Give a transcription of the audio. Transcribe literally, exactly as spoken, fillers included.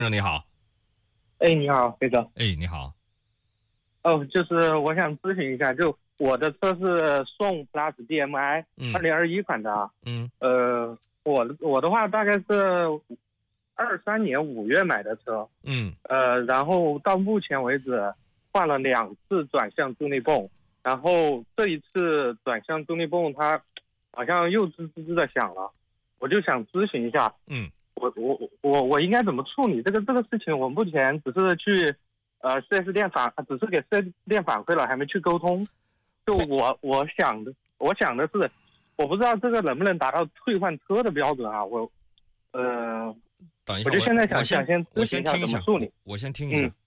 你好。 哎，你好，飞哥。 哎，你好。 哦，就是我想咨询一下，就我的车是宋 Plus D M I 嗯二零二一款的啊。 嗯呃，我我的话大概是二三年五月买的车。 嗯呃，然后到目前为止换了两次转向助力泵，然后这一次转向助力泵它好像又吱吱吱的响了，我就想咨询一下， 嗯我我我我应该怎么处理这个这个事情？我目前只是去呃 四 S 店反，只是给 四 S 店反馈了，还没去沟通。就我我想的，我想的是，我不知道这个能不能达到退换车的标准啊？我呃， 等一下， 我就现在我我先想想先我咨询一下先听一下， 怎么处理。 我我先听一嗯下。